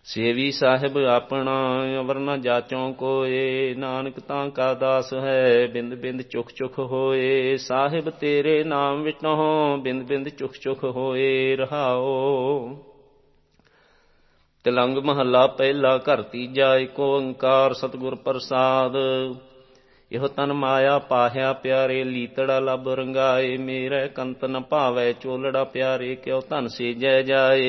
ਸੇਵੀ ਸਾਹਿਬ ਆਪਣਾ ਅਵਰ ਨ ਜਾਚੋਂ ਕੋਏ। ਨਾਨਕ ਤਾਂ ਕਾ ਦਾਸ ਹੈ ਬਿੰਦ ਬਿੰਦ ਚੁਖ ਚੁਖ ਹੋਏ। ਸਾਹਿਬ ਤੇਰੇ ਨਾਮ ਵਿਟਹੁ ਬਿੰਦ ਬਿੰਦ ਚੁਖ ਚੁਖ ਹੋਏ। ਰਹਾਓ। ਤਿਲੰਗ ਮਹੱਲਾ ਪਹਿਲਾ। ਘਰ ਤੀਜਾ। ਏਕ ਓੰਕਾਰ ਸਤਿਗੁਰ ਪ੍ਰਸਾਦ। ਇਹੋ ਤਨ ਮਾਇਆ ਪਾਹਿਆ ਪਿਆਰੇ। ਲੀਤੜਾ ਲੱਭ ਰੰਗਾਏ। ਮੇਰੇ ਕੰਤ ਨ ਭਾਵੈ ਚੋਲੜਾ ਪਿਆਰੇ। ਕਿਉ ਧਨ ਸੇਜੈ ਜਾਏ।